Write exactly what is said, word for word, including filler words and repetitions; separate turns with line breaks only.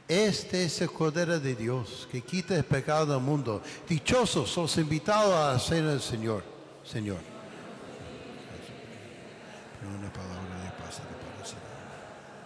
Este es el Cordero de Dios que quita el pecado del mundo. Dichosos los invitados a la cena del Señor. Señor. Una palabra de paz y de paz.